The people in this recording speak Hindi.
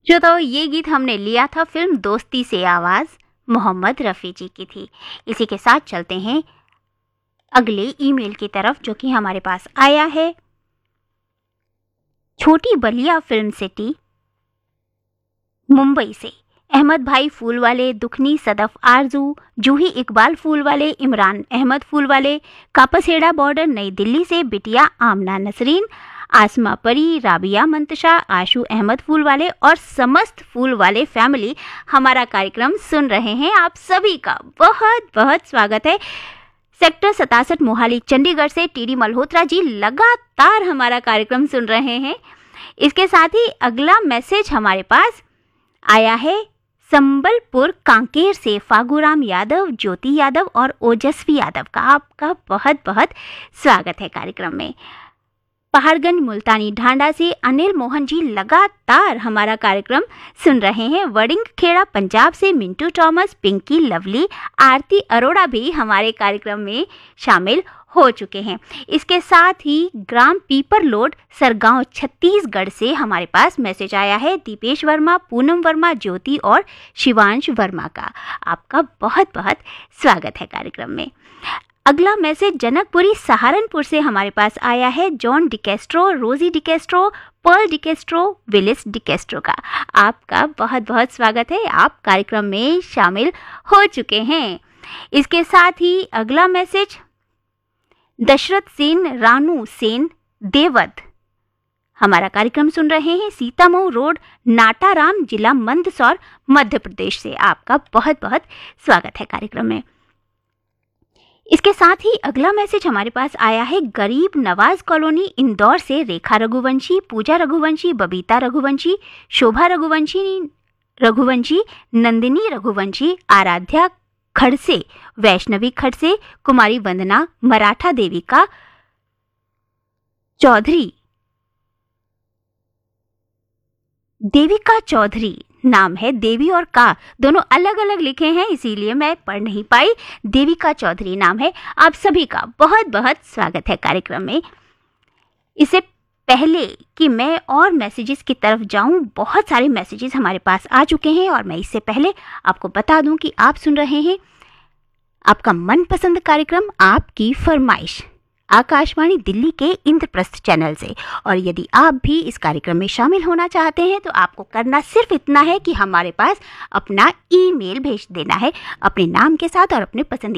श्रोताओ, ये गीत हमने लिया था फिल्म दोस्ती से, आवाज मोहम्मद रफ़ी जी की थी। इसी के साथ चलते हैं अगले ईमेल की तरफ, जो कि हमारे पास आया है छोटी बलिया फिल्म सिटी मुंबई से। अहमद भाई फूल वाले, दुखनी सदफ आरजू, जूही इकबाल फूल वाले, इमरान अहमद फूल वाले, कापसहेड़ा बॉर्डर नई दिल्ली से बिटिया आमना नसरीन, आसमा परी, राबिया मंतशा, आशू अहमद फूल वाले और समस्त फूल वाले फैमिली हमारा कार्यक्रम सुन रहे हैं। आप सभी का बहुत बहुत स्वागत है। सेक्टर 67 मोहाली चंडीगढ़ से टीडी मल्होत्रा जी लगातार हमारा कार्यक्रम सुन रहे हैं। इसके साथ ही अगला मैसेज हमारे पास आया है संबलपुर कांकेर से फागूराम यादव, ज्योति यादव और ओजस्वी यादव का। आपका बहुत बहुत स्वागत है कार्यक्रम में। पहाड़गंज मुल्तानी ढांडा से अनिल मोहन जी लगातार हमारा कार्यक्रम सुन रहे हैं। वडिंग खेड़ा पंजाब से मिंटू थॉमस, पिंकी, लवली, आरती अरोड़ा भी हमारे कार्यक्रम में शामिल हो चुके हैं। इसके साथ ही ग्राम पीपरलोड सरगांव छत्तीसगढ़ से हमारे पास मैसेज आया है दीपेश वर्मा, पूनम वर्मा, ज्योति और शिवांश वर्मा का। आपका बहुत बहुत स्वागत है कार्यक्रम में। अगला मैसेज जनकपुरी सहारनपुर से हमारे पास आया है जॉन डिकेस्ट्रो, रोजी डिकेस्ट्रो, पर्ल डिकेस्ट्रो, विलिस डिकेस्ट्रो का। आपका बहुत बहुत स्वागत है, आप कार्यक्रम में शामिल हो चुके हैं। इसके साथ ही अगला मैसेज दशरथ सेन, रानू सेन, देवद हमारा कार्यक्रम सुन रहे हैं सीतामऊ रोड, नाटाराम, जिला मंदसौर, मध्य प्रदेश से। आपका बहुत बहुत स्वागत है कार्यक्रम में। इसके साथ ही अगला मैसेज हमारे पास आया है गरीब नवाज कॉलोनी इंदौर से रेखा रघुवंशी, पूजा रघुवंशी, बबीता रघुवंशी, शोभा रघुवंशी, नंदिनी रघुवंशी, आराध्या खड़से, वैष्णवी खड़से, कुमारी वंदना, मराठा देविका चौधरी, देविका चौधरी नाम है, देवी और का दोनों अलग अलग लिखे हैं इसीलिए मैं पढ़ नहीं पाई। देविका चौधरी नाम है। आप सभी का बहुत बहुत स्वागत है कार्यक्रम में। इससे पहले कि मैं और मैसेजेस की तरफ जाऊं, बहुत सारे मैसेजेस हमारे पास आ चुके हैं और मैं इससे पहले आपको बता दूं कि आप सुन रहे हैं आपका मनपसंद कार्यक्रम आपकी फरमाइश आकाशवाणी दिल्ली के इंद्रप्रस्थ चैनल से। और यदि आप भी इस कार्यक्रम में शामिल होना चाहते हैं तो आपको करना सिर्फ इतना है कि हमारे पास अपना ईमेल भेज देना है अपने नाम के साथ और अपने पसंदीदा